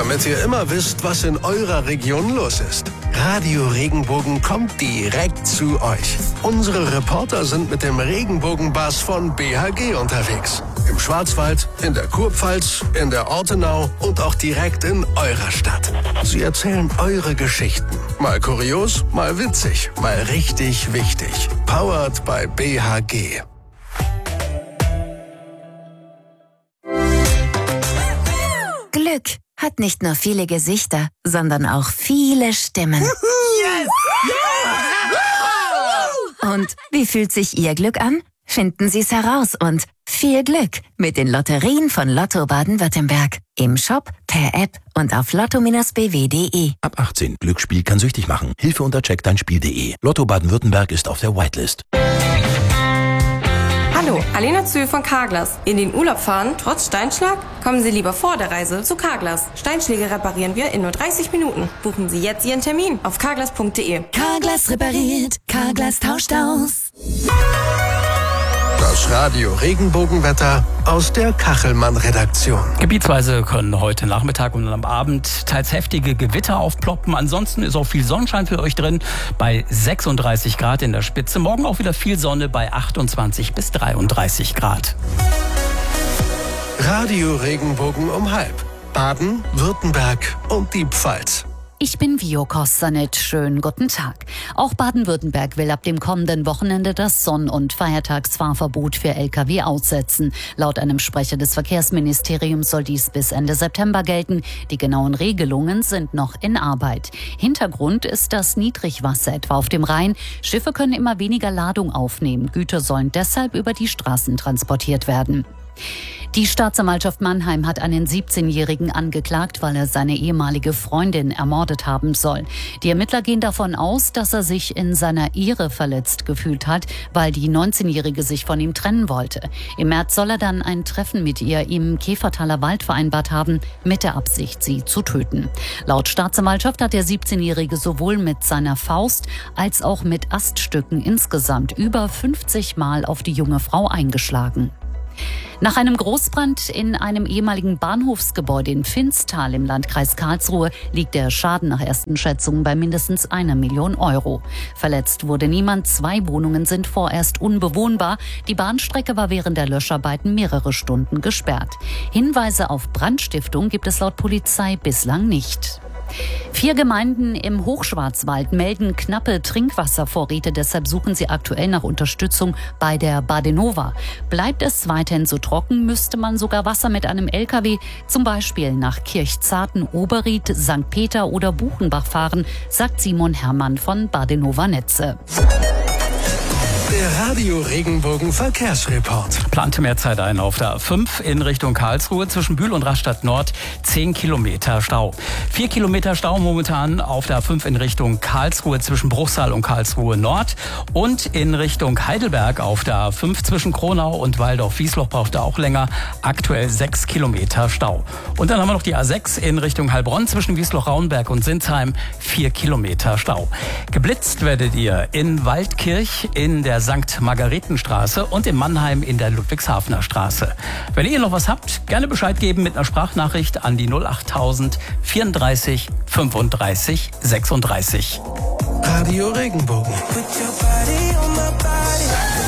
damit ihr immer wisst, was in eurer Region los ist. Radio Regenbogen kommt direkt zu euch. Unsere Reporter sind mit dem Regenbogenbus von BHG unterwegs. Im Schwarzwald, in der Kurpfalz, in der Ortenau und auch direkt in eurer Stadt. Sie erzählen eure Geschichten. Mal kurios, mal witzig, mal richtig wichtig. Powered by BHG. Glück hat nicht nur viele Gesichter, sondern auch viele Stimmen. Yes! Und wie fühlt sich Ihr Glück an? Finden Sie es heraus und viel Glück mit den Lotterien von Lotto Baden-Württemberg. Im Shop, per App und auf lotto-bw.de. Ab 18. Glücksspiel kann süchtig machen. Hilfe unter checkdeinspiel.de. Lotto Baden-Württemberg ist auf der Whitelist. Hallo, Alena Zühl von Carglass. In den Urlaub fahren, trotz Steinschlag? Kommen Sie lieber vor der Reise zu Carglass. Steinschläge reparieren wir in nur 30 Minuten. Buchen Sie jetzt Ihren Termin auf carglass.de. Carglass repariert, Carglass tauscht aus. Das Radio Regenbogenwetter aus der Kachelmann-Redaktion. Gebietsweise können heute Nachmittag und am Abend teils heftige Gewitter aufploppen. Ansonsten ist auch viel Sonnenschein für euch drin bei 36 Grad in der Spitze. Morgen auch wieder viel Sonne bei 28 bis 33 Grad. Radio Regenbogen um 12:30. Baden, Württemberg und die Pfalz. Ich bin Vio Kostanit. Schönen guten Tag. Auch Baden-Württemberg will ab dem kommenden Wochenende das Sonn- und Feiertagsfahrverbot für Lkw aussetzen. Laut einem Sprecher des Verkehrsministeriums soll dies bis Ende September gelten. Die genauen Regelungen sind noch in Arbeit. Hintergrund ist das Niedrigwasser etwa auf dem Rhein. Schiffe können immer weniger Ladung aufnehmen. Güter sollen deshalb über die Straßen transportiert werden. Die Staatsanwaltschaft Mannheim hat einen 17-Jährigen angeklagt, weil er seine ehemalige Freundin ermordet haben soll. Die Ermittler gehen davon aus, dass er sich in seiner Ehre verletzt gefühlt hat, weil die 19-Jährige sich von ihm trennen wollte. Im März soll er dann ein Treffen mit ihr im Käfertaler Wald vereinbart haben, mit der Absicht, sie zu töten. Laut Staatsanwaltschaft hat der 17-Jährige sowohl mit seiner Faust als auch mit Aststücken insgesamt über 50 Mal auf die junge Frau eingeschlagen. Nach einem Großbrand in einem ehemaligen Bahnhofsgebäude in Finstal im Landkreis Karlsruhe liegt der Schaden nach ersten Schätzungen bei mindestens 1 Million Euro. Verletzt wurde niemand, 2 Wohnungen sind vorerst unbewohnbar. Die Bahnstrecke war während der Löscharbeiten mehrere Stunden gesperrt. Hinweise auf Brandstiftung gibt es laut Polizei bislang nicht. 4 Gemeinden im Hochschwarzwald melden knappe Trinkwasservorräte, deshalb suchen sie aktuell nach Unterstützung bei der Badenova. Bleibt es weiterhin so trocken, müsste man sogar Wasser mit einem LKW zum Beispiel nach Kirchzarten, Oberried, St. Peter oder Buchenbach fahren, sagt Simon Herrmann von Badenova Netze. Der Radio Regenbogen Verkehrsreport. Plante mehr Zeit ein auf der A5 in Richtung Karlsruhe zwischen Bühl und Rastatt Nord 10 Kilometer Stau. 4 Kilometer Stau momentan auf der A5 in Richtung Karlsruhe zwischen Bruchsal und Karlsruhe Nord und in Richtung Heidelberg auf der A5 zwischen Kronau und Waldorf-Wiesloch braucht er auch länger. Aktuell 6 Kilometer Stau. Und dann haben wir noch die A6 in Richtung Heilbronn zwischen Wiesloch-Raunberg und Sinsheim 4 Kilometer Stau. Geblitzt werdet ihr in Waldkirch in der St. Margaretenstraße und in Mannheim in der Ludwigshafener Straße. Wenn ihr noch was habt, gerne Bescheid geben mit einer Sprachnachricht an die 08000 34 35 36. Radio Regenbogen.